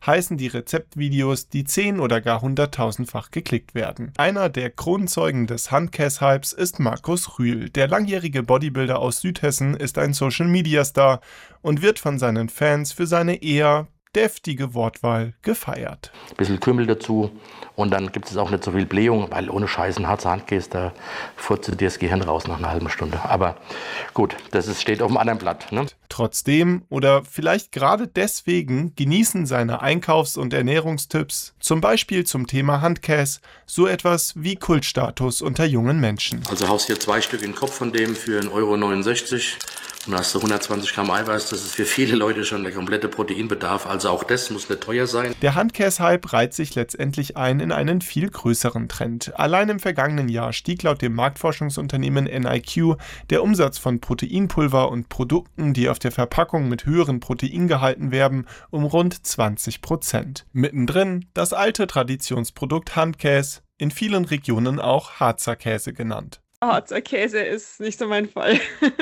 heißen die Rezeptvideos, die 10- oder gar 100.000-fach geklickt werden. Einer der Kronzeugen des Handkäs-Hypes ist Markus Rühl. Der langjährige Bodybuilder aus Südhessen ist ein Social-Media-Star und wird von seinen Fans für seine eher deftige Wortwahl gefeiert. Ein bisschen Kümmel dazu und dann gibt es auch nicht so viel Blähung, weil ohne Scheiß ein harzer Handkäse, da furzt dir das Gehirn raus nach einer halben Stunde. Aber gut, steht auf einem anderen Blatt. Ne? Trotzdem oder vielleicht gerade deswegen genießen seine Einkaufs- und Ernährungstipps, zum Beispiel zum Thema Handkäse, so etwas wie Kultstatus unter jungen Menschen. Also haust hier 2 Stück in den Kopf von dem für 1,69 € und dann hast du 120 Gramm Eiweiß. Das ist für viele Leute schon der komplette Proteinbedarf. Also auch das muss nicht teuer sein. Der Handkäse-Hype reiht sich letztendlich ein in einen viel größeren Trend. Allein im vergangenen Jahr stieg laut dem Marktforschungsunternehmen NIQ der Umsatz von Proteinpulver und Produkten, die auf der Verpackung mit höheren Proteingehalten werben, um rund 20%. Mittendrin das alte Traditionsprodukt Handkäse, in vielen Regionen auch Harzer Käse genannt. Harzer Käse ist nicht so mein Fall.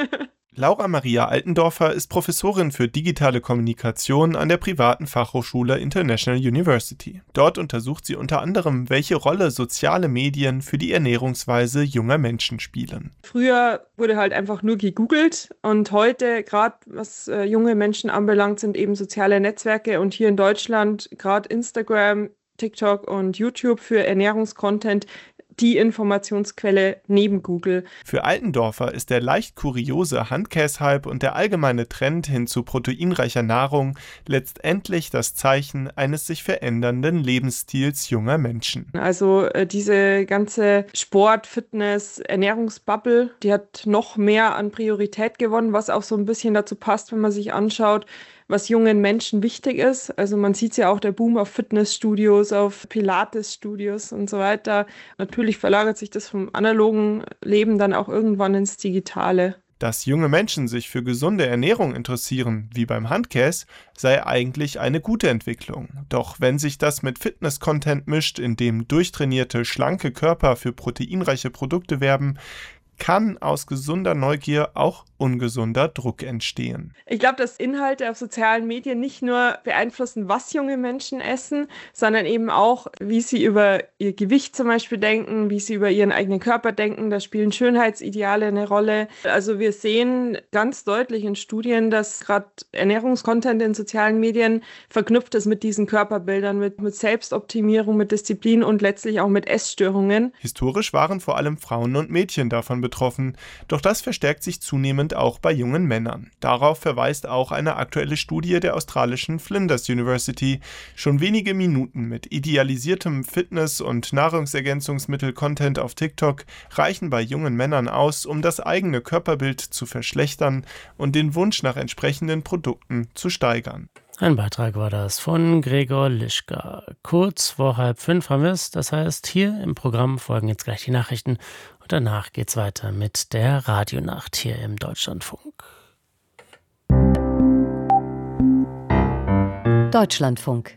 Laura Maria Altendorfer ist Professorin für digitale Kommunikation an der privaten Fachhochschule International University. Dort untersucht sie unter anderem, welche Rolle soziale Medien für die Ernährungsweise junger Menschen spielen. Früher wurde halt einfach nur gegoogelt und heute, gerade was junge Menschen anbelangt, sind eben soziale Netzwerke und hier in Deutschland gerade Instagram, TikTok und YouTube für Ernährungscontent die Informationsquelle neben Google. Für Altendorfer ist der leicht kuriose Handkäse-Hype und der allgemeine Trend hin zu proteinreicher Nahrung letztendlich das Zeichen eines sich verändernden Lebensstils junger Menschen. Also diese ganze Sport-, Fitness-, Ernährungsbubble, die hat noch mehr an Priorität gewonnen, was auch so ein bisschen dazu passt, wenn man sich anschaut, was jungen Menschen wichtig ist. Also man sieht ja auch der Boom auf Fitnessstudios, auf Pilates-Studios und so weiter. Natürlich verlagert sich das vom analogen Leben dann auch irgendwann ins Digitale. Dass junge Menschen sich für gesunde Ernährung interessieren, wie beim Handkäse, sei eigentlich eine gute Entwicklung. Doch wenn sich das mit Fitness-Content mischt, in dem durchtrainierte, schlanke Körper für proteinreiche Produkte werben, kann aus gesunder Neugier auch ungesunder Druck entstehen. Ich glaube, dass Inhalte auf sozialen Medien nicht nur beeinflussen, was junge Menschen essen, sondern eben auch, wie sie über ihr Gewicht zum Beispiel denken, wie sie über ihren eigenen Körper denken. Da spielen Schönheitsideale eine Rolle. Also wir sehen ganz deutlich in Studien, dass gerade Ernährungskontent in sozialen Medien verknüpft ist mit diesen Körperbildern, mit Selbstoptimierung, mit Disziplin und letztlich auch mit Essstörungen. Historisch waren vor allem Frauen und Mädchen davon betroffen, doch das verstärkt sich zunehmend auch bei jungen Männern. Darauf verweist auch eine aktuelle Studie der australischen Flinders University. Schon wenige Minuten mit idealisiertem Fitness- und Nahrungsergänzungsmittel-Content auf TikTok reichen bei jungen Männern aus, um das eigene Körperbild zu verschlechtern und den Wunsch nach entsprechenden Produkten zu steigern. Ein Beitrag war das von Gregor Lischka. Kurz vor 4:30 haben wir es. Das heißt, hier im Programm folgen jetzt gleich die Nachrichten und danach geht's weiter mit der Radionacht hier im Deutschlandfunk. Deutschlandfunk.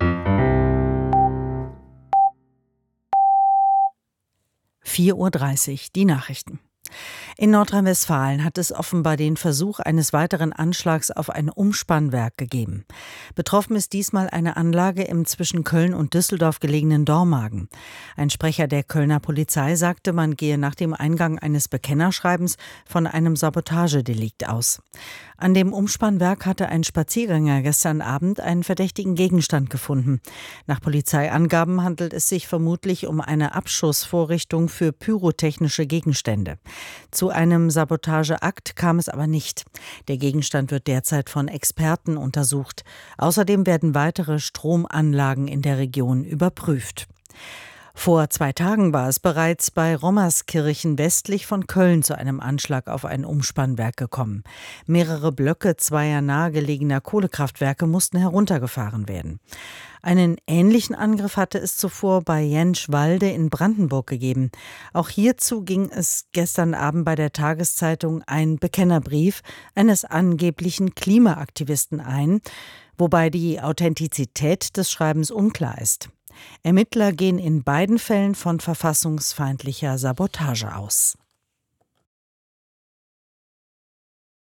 4:30 Uhr, die Nachrichten. In Nordrhein-Westfalen hat es offenbar den Versuch eines weiteren Anschlags auf ein Umspannwerk gegeben. Betroffen ist diesmal eine Anlage im zwischen Köln und Düsseldorf gelegenen Dormagen. Ein Sprecher der Kölner Polizei sagte, man gehe nach dem Eingang eines Bekennerschreibens von einem Sabotagedelikt aus. An dem Umspannwerk hatte ein Spaziergänger gestern Abend einen verdächtigen Gegenstand gefunden. Nach Polizeiangaben handelt es sich vermutlich um eine Abschussvorrichtung für pyrotechnische Gegenstände. Zu einem Sabotageakt kam es aber nicht. Der Gegenstand wird derzeit von Experten untersucht. Außerdem werden weitere Stromanlagen in der Region überprüft. Vor 2 Tagen war es bereits bei Rommerskirchen westlich von Köln zu einem Anschlag auf ein Umspannwerk gekommen. Mehrere Blöcke zweier nahegelegener Kohlekraftwerke mussten heruntergefahren werden. Einen ähnlichen Angriff hatte es zuvor bei Jentschwalde in Brandenburg gegeben. Auch hierzu ging es gestern Abend bei der Tageszeitung ein Bekennerbrief eines angeblichen Klimaaktivisten ein, wobei die Authentizität des Schreibens unklar ist. Ermittler gehen in beiden Fällen von verfassungsfeindlicher Sabotage aus.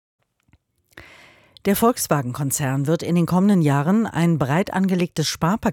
Der Volkswagen-Konzern wird in den kommenden Jahren ein breit angelegtes Sparpaket